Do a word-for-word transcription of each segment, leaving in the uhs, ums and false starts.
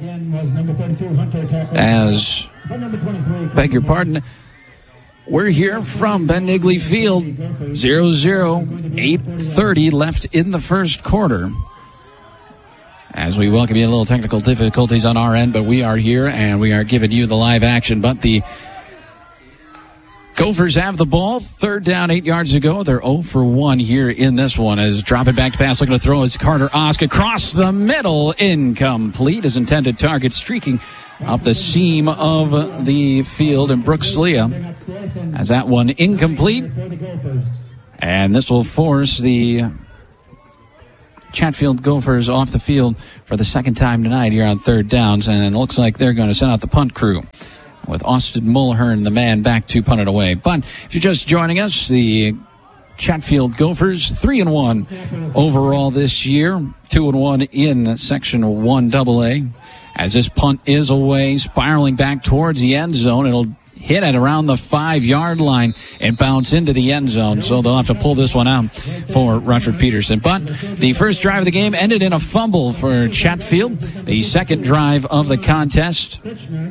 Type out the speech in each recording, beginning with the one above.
As, beg your pardon, we're here from Ben Nigley Field, zero zero, eight thirty left in the first quarter. As we welcome you, a little technical difficulties on our end, but we are here and we are giving you the live action. But the Gophers have the ball, third down, eight yards to go. They're zero for one here in this one. As dropping back to pass, looking to throw is Carter Osk across the middle, incomplete. His intended target streaking up the seam of the field, and Brooks Leah has that one incomplete. And this will force the Chatfield Gophers off the field for the second time tonight here on third downs, and it looks like they're going to send out the punt crew with Austin Mulhern, the man, back to punt it away. But if you're just joining us, the Chatfield Gophers, three and one overall this year, two and one in Section one double A. As this punt is away, spiraling back towards the end zone, it'll hit at around the five-yard line and bounce into the end zone. So they'll have to pull this one out for Rushford Peterson. But the first drive of the game ended in a fumble for Chatfield. The second drive of the contest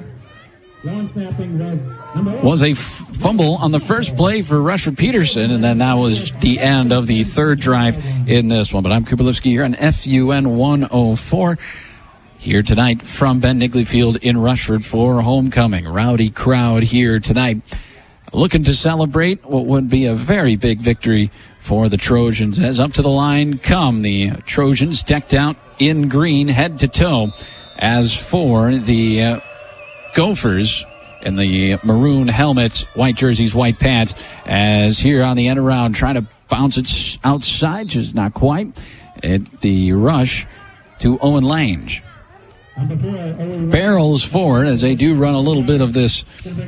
was a f- fumble on the first play for Rushford Peterson, and then that was the end of the third drive in this one. But I'm Cooper Lipsky here on F U N one oh four. Here tonight from Ben Nigley Field in Rushford for homecoming. Rowdy crowd here tonight, looking to celebrate what would be a very big victory for the Trojans. As up to the line come the Trojans, decked out in green head to toe. As for the uh, Gophers in the maroon helmets, white jerseys, white pants, as here on the end around trying to bounce it outside, just not quite. At the rush to Owen Lange. Barrels forward as they do run a little bit of this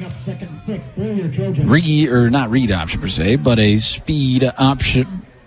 read, or not read option per se, but a speed option.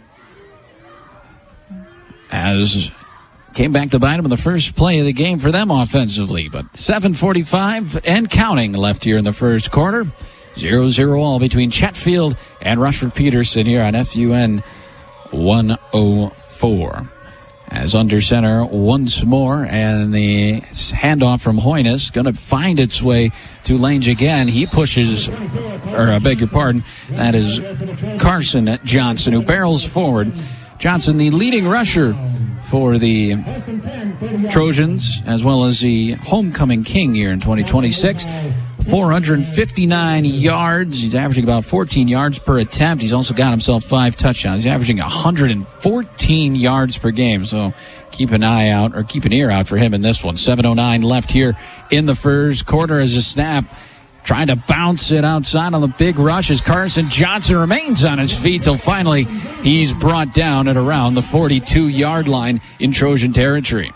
As came back to bite them in the first play of the game for them offensively. But seven forty-five and counting left here in the first quarter. zero zero all between Chatfield and Rushford Peterson here on F U N one oh four. As under center once more, and the handoff from Hoynes going to find its way to Lange again. He pushes, or I beg your pardon, that is Carson Johnson, who barrels forward. Johnson, the leading rusher for the Trojans, as well as the homecoming king here in twenty twenty-six. four hundred fifty-nine yards. He's averaging about fourteen yards per attempt. He's also got himself five touchdowns. He's averaging one hundred fourteen yards per game. So keep an eye out, or keep an ear out for him in this one. seven oh nine left here in the first quarter as a snap. Trying to bounce it outside on the big rush as Carson Johnson remains on his feet till finally he's brought down at around the forty-two-yard line in Trojan territory.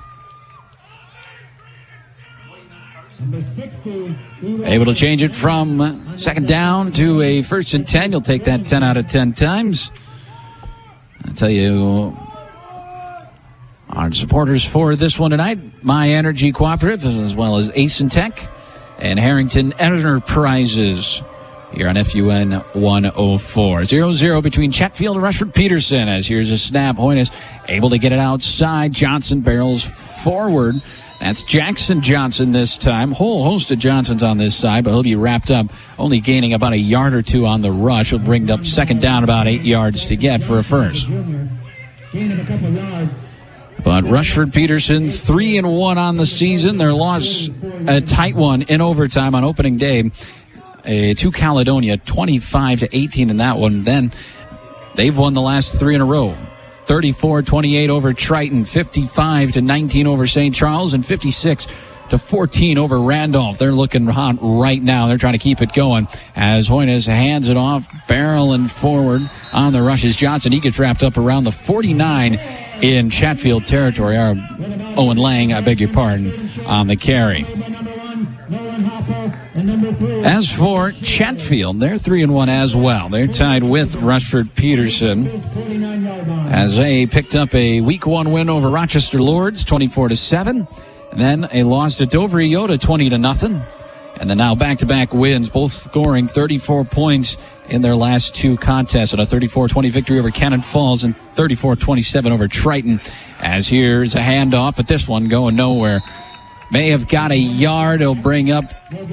Able to change it from second down to a first and ten. You'll take that ten out of ten times. I'll tell you, our supporters for this one tonight, My Energy Cooperative, as well as Ace Tech and Harrington Enterprises here on F U N one oh four. zero zero between Chatfield and Rushford Peterson, as here's a snap. Hoynes able to get it outside. Johnson barrels forward. That's Jackson Johnson this time. Whole host of Johnsons on this side, but he'll be wrapped up, only gaining about a yard or two on the rush. He'll bring up second down about eight yards to get for a first. But Rushford Peterson, three and one on the season. Their loss, a tight one in overtime on opening day uh, to Caledonia, twenty-five to eighteen in that one. Then they've won the last three in a row. thirty-four twenty-eight over Triton, fifty-five to nineteen over Saint Charles, and fifty-six to fourteen over Randolph. They're looking hot right now. They're trying to keep it going as Hoynes hands it off, barreling forward on the rushes. Johnson, he gets wrapped up around the forty-nine in Chatfield territory. Or Owen Lang, I beg your pardon, on the carry. As for Chatfield, they're three and one as well. They're tied with Rushford Peterson as they picked up a week one win over Rochester Lords, twenty-four to seven. And then a loss to Dover Iota, twenty to nothing. And then now back-to-back wins, both scoring thirty-four points in their last two contests, and a thirty-four twenty victory over Cannon Falls and thirty-four twenty-seven over Triton. As here's a handoff, but this one going nowhere. may have got a yard. It'll bring up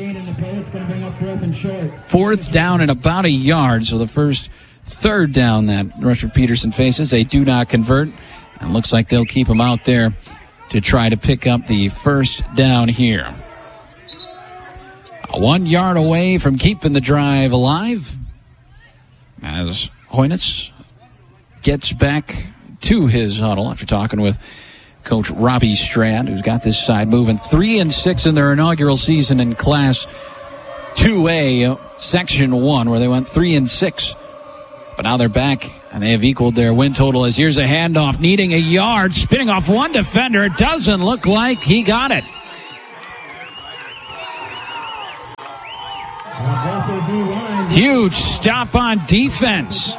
fourth down and about a yard. So the first third down that Rushford Peterson faces, they do not convert. And looks like they'll keep them out there to try to pick up the first down here. One yard away from keeping the drive alive as Hoynitz gets back to his huddle after talking with Coach Robbie Strand, who's got this side moving. Three and six in their inaugural season in Class two A, Section one, where they went three and six. But now they're back, and they have equaled their win total as here's a handoff, needing a yard, spinning off one defender. It doesn't look like he got it. Huge stop on defense.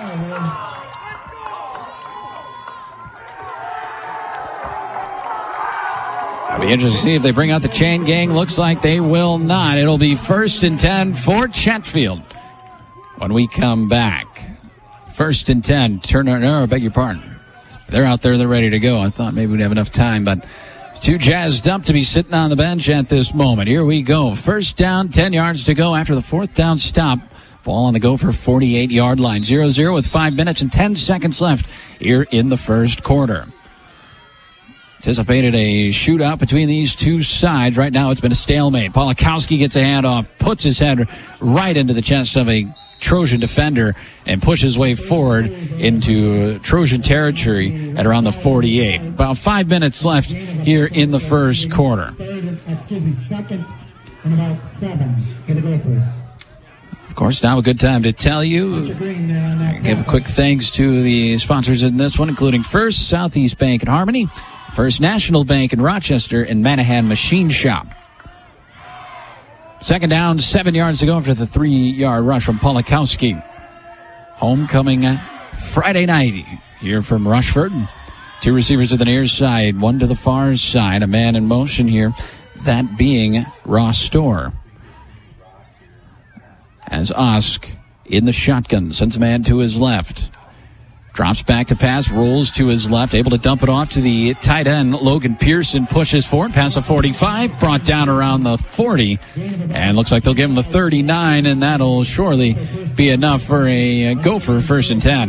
I'll be interested to see if they bring out the chain gang. Looks like they will not. It'll be first and ten for Chatfield when we come back. First and ten. Turn no, I beg your pardon. They're out there. They're ready to go. I thought maybe we'd have enough time, but too jazzed up to be sitting on the bench at this moment. Here we go. First down, ten yards to go after the fourth down stop. Ball on the go for forty-eight-yard line. zero zero with five minutes and ten seconds left here in the first quarter. Anticipated a shootout between these two sides. Right now it's been a stalemate. Polakowski gets a handoff, puts his head right into the chest of a Trojan defender and pushes his way forward into Trojan territory at around the forty-eight. About five minutes left here in the first quarter. Third, excuse me, second and about seven for the Gophers. Of course, now a good time to tell you, give a quick thanks to the sponsors in this one, including First Southeast Bank in Harmony, First National Bank in Rochester, and Manahan Machine Shop. Second down, seven yards to go after the three-yard rush from Polakowski. Homecoming Friday night here from Rushford. Two receivers to the near side, one to the far side. A man in motion here, that being Ross Storr. As Osk in the shotgun, sends a man to his left. Drops back to pass, rolls to his left, able to dump it off to the tight end. Logan Pearson pushes forward, past the forty-five, brought down around the forty. And looks like they'll give him the thirty-nine, and that'll surely be enough for a Gopher first and ten.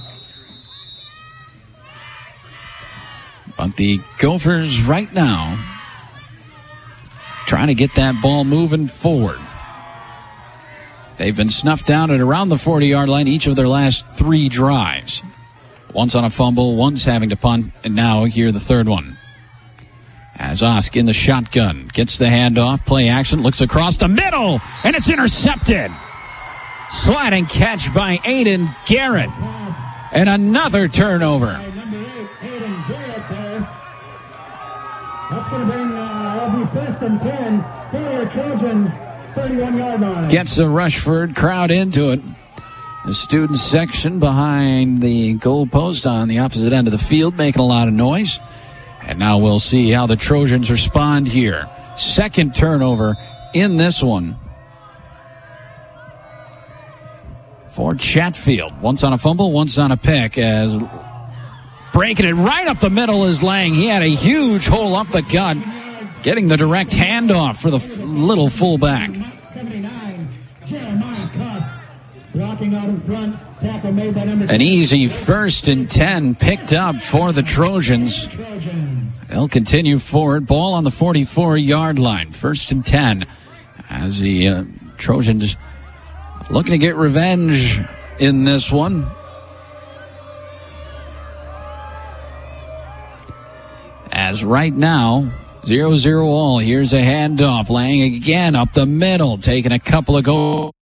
But the Gophers right now trying to get that ball moving forward. They've been snuffed down at around the forty-yard line each of their last three drives. Once on a fumble, once having to punt, and now here the third one. As Osk in the shotgun, gets the handoff, play action, looks across the middle, and it's intercepted. Sliding catch by Aiden Garrett. And another turnover. Number eight, Aiden Garrett there. That's going to bring, uh, it'll be first and ten for the Trojans. thirty-one-yard line. Gets the Rushford crowd into it. The student section behind the goal post on the opposite end of the field making a lot of noise. And now we'll see how the Trojans respond here. Second turnover in this one for Chatfield. Once on a fumble, once on a pick. As breaking it right up the middle is Lang. He had a huge hole up the gut, getting the direct handoff for the f- little fullback. seventy-nine, Jeremiah Cuss. Rocking out in front. Tackle made by number An easy first and ten picked up for the Trojans. Trojans. They'll continue forward. Ball on the forty-four-yard line. First and ten. As the uh, Trojans looking to get revenge in this one. As right now, zero zero all. Here's a handoff. Lang again up the middle, taking a couple of goals.